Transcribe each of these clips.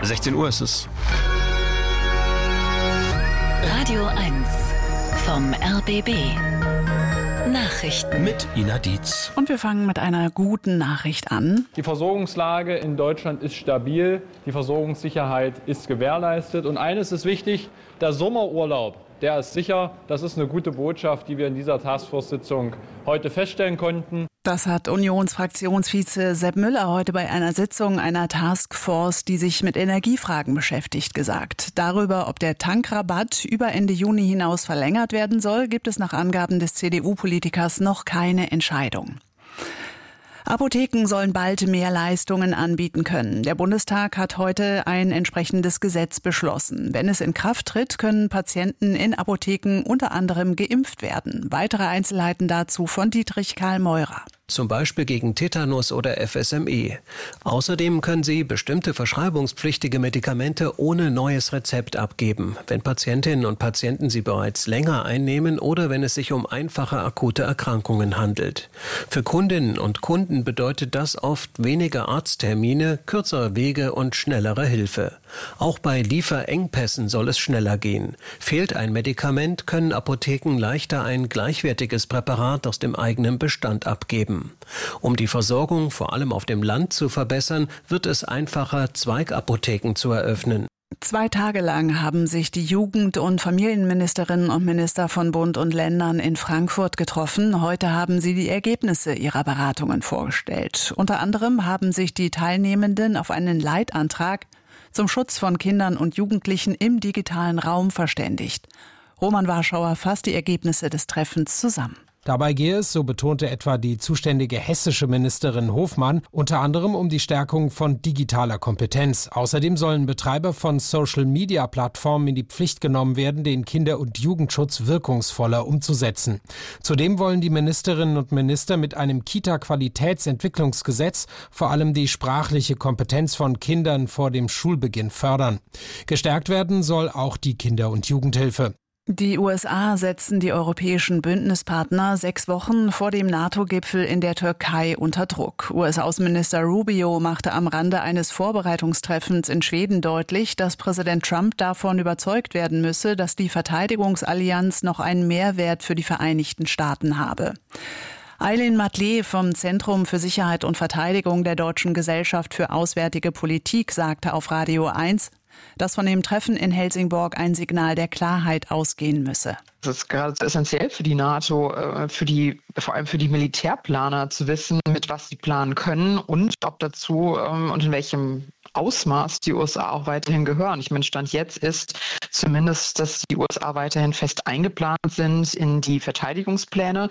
16 Uhr ist es. Radio 1 vom RBB. Nachrichten Mit Ina Dietz. Und wir fangen mit einer guten Nachricht an. Die Versorgungslage in Deutschland ist stabil, die Versorgungssicherheit ist gewährleistet. Und eines ist wichtig, der Sommerurlaub, der ist sicher. Das ist eine gute Botschaft, die wir in dieser Taskforce-Sitzung heute feststellen konnten. Das hat Unionsfraktionsvize Sepp Müller heute bei einer Sitzung einer Taskforce, die sich mit Energiefragen beschäftigt, gesagt. Darüber, ob der Tankrabatt über Ende Juni hinaus verlängert werden soll, gibt es nach Angaben des CDU-Politikers noch keine Entscheidung. Apotheken sollen bald mehr Leistungen anbieten können. Der Bundestag hat heute ein entsprechendes Gesetz beschlossen. Wenn es in Kraft tritt, können Patienten in Apotheken unter anderem geimpft werden. Weitere Einzelheiten dazu von Dietrich Karl Meurer. Zum Beispiel gegen Tetanus oder FSME. Außerdem können sie bestimmte verschreibungspflichtige Medikamente ohne neues Rezept abgeben, wenn Patientinnen und Patienten sie bereits länger einnehmen oder wenn es sich um einfache akute Erkrankungen handelt. Für Kundinnen und Kunden bedeutet das oft weniger Arzttermine, kürzere Wege und schnellere Hilfe. Auch bei Lieferengpässen soll es schneller gehen. Fehlt ein Medikament, können Apotheken leichter ein gleichwertiges Präparat aus dem eigenen Bestand abgeben. Um die Versorgung vor allem auf dem Land zu verbessern, wird es einfacher, Zweigapotheken zu eröffnen. 2 Tage lang haben sich die Jugend- und Familienministerinnen und Minister von Bund und Ländern in Frankfurt getroffen. Heute haben sie die Ergebnisse ihrer Beratungen vorgestellt. Unter anderem haben sich die Teilnehmenden auf einen Leitantrag zum Schutz von Kindern und Jugendlichen im digitalen Raum verständigt. Roman Warschauer fasst die Ergebnisse des Treffens zusammen. Dabei gehe es, so betonte etwa die zuständige hessische Ministerin Hofmann, unter anderem um die Stärkung von digitaler Kompetenz. Außerdem sollen Betreiber von Social-Media-Plattformen in die Pflicht genommen werden, den Kinder- und Jugendschutz wirkungsvoller umzusetzen. Zudem wollen die Ministerinnen und Minister mit einem Kita-Qualitätsentwicklungsgesetz vor allem die sprachliche Kompetenz von Kindern vor dem Schulbeginn fördern. Gestärkt werden soll auch die Kinder- und Jugendhilfe. Die USA setzen die europäischen Bündnispartner 6 Wochen vor dem NATO-Gipfel in der Türkei unter Druck. US-Außenminister Rubio machte am Rande eines Vorbereitungstreffens in Schweden deutlich, dass Präsident Trump davon überzeugt werden müsse, dass die Verteidigungsallianz noch einen Mehrwert für die Vereinigten Staaten habe. Eileen Matley vom Zentrum für Sicherheit und Verteidigung der Deutschen Gesellschaft für Auswärtige Politik sagte auf Radio 1, dass von dem Treffen in Helsingborg ein Signal der Klarheit ausgehen müsse. Es ist geradezu essentiell für die NATO, vor allem für die Militärplaner zu wissen, mit was sie planen können und ob dazu und in welchem Ausmaß die USA auch weiterhin gehören. Ich meine, Stand jetzt ist zumindest, dass die USA weiterhin fest eingeplant sind in die Verteidigungspläne.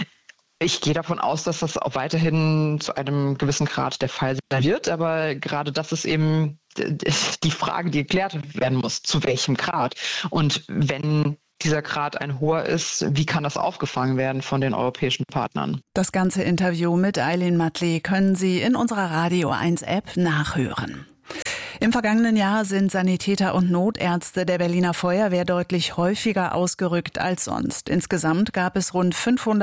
Ich gehe davon aus, dass das auch weiterhin zu einem gewissen Grad der Fall sein wird, aber gerade das ist eben die Frage, die geklärt werden muss, zu welchem Grad. Und wenn dieser Grad ein hoher ist, wie kann das aufgefangen werden von den europäischen Partnern? Das ganze Interview mit Eileen Matley können Sie in unserer Radio 1 App nachhören. Im vergangenen Jahr sind Sanitäter und Notärzte der Berliner Feuerwehr deutlich häufiger ausgerückt als sonst. Insgesamt gab es rund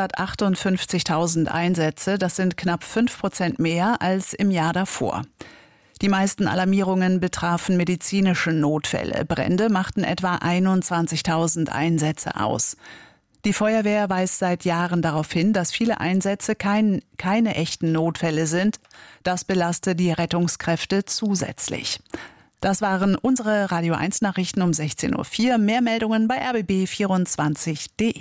558.000 Einsätze. Das sind knapp 5% mehr als im Jahr davor. Die meisten Alarmierungen betrafen medizinische Notfälle. Brände machten etwa 21.000 Einsätze aus. Die Feuerwehr weist seit Jahren darauf hin, dass viele Einsätze keine echten Notfälle sind. Das belastet die Rettungskräfte zusätzlich. Das waren unsere Radio 1 Nachrichten um 16.04 Uhr. Mehr Meldungen bei rbb24.de.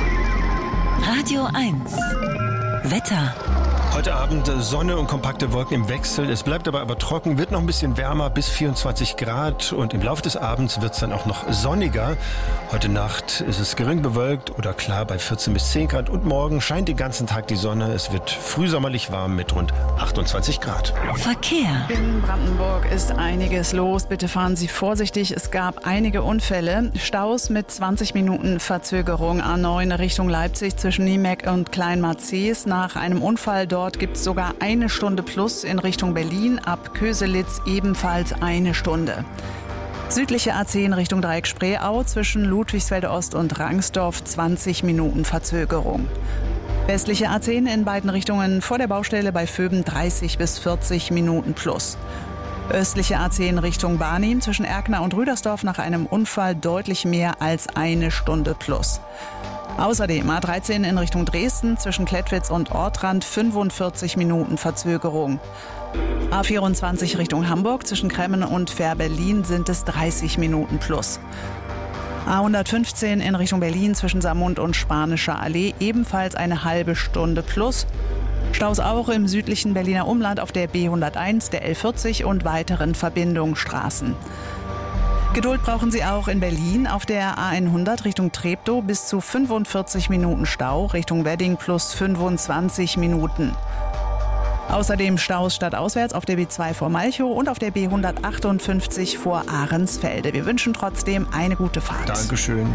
Radio 1 Wetter. Heute Abend Sonne und kompakte Wolken im Wechsel. Es bleibt aber trocken, wird noch ein bisschen wärmer, bis 24 Grad. Und im Laufe des Abends wird es dann auch noch sonniger. Heute Nacht ist es gering bewölkt oder klar bei 14 bis 10 Grad. Und morgen scheint den ganzen Tag die Sonne. Es wird frühsommerlich warm mit rund 28 Grad. Verkehr. In Brandenburg ist einiges los. Bitte fahren Sie vorsichtig. Es gab einige Unfälle. Staus mit 20 Minuten Verzögerung. A9 Richtung Leipzig zwischen Niemeck und Kleinmarzes. Nach einem Unfall dort gibt es sogar 1 Stunde plus in Richtung Berlin, ab Köselitz ebenfalls 1 Stunde. Südliche A10 Richtung Dreieck Spreeau zwischen Ludwigsfelde Ost und Rangsdorf 20 Minuten Verzögerung. Westliche A10 in beiden Richtungen vor der Baustelle bei Vöben 30 bis 40 Minuten plus. Östliche A10 Richtung Barnim zwischen Erkner und Rüdersdorf nach einem Unfall deutlich mehr als 1 Stunde plus. Außerdem A13 in Richtung Dresden zwischen Klettwitz und Ortrand 45 Minuten Verzögerung. A24 Richtung Hamburg zwischen Kremmen und Fährberlin sind es 30 Minuten plus. A115 in Richtung Berlin zwischen Saarmund und Spanischer Allee ebenfalls eine halbe Stunde plus. Staus auch im südlichen Berliner Umland auf der B101, der L40 und weiteren Verbindungsstraßen. Geduld brauchen Sie auch in Berlin auf der A100 Richtung Treptow bis zu 45 Minuten Stau, Richtung Wedding plus 25 Minuten. Außerdem Staus stadtauswärts auf der B2 vor Malchow und auf der B158 vor Ahrensfelde. Wir wünschen trotzdem eine gute Fahrt. Dankeschön.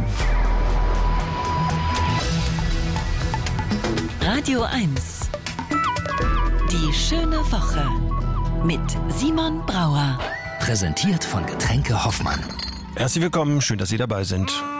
Radio 1. Die schöne Woche mit Simon Brauer. Präsentiert von Getränke Hoffmann. Herzlich willkommen, schön, dass Sie dabei sind.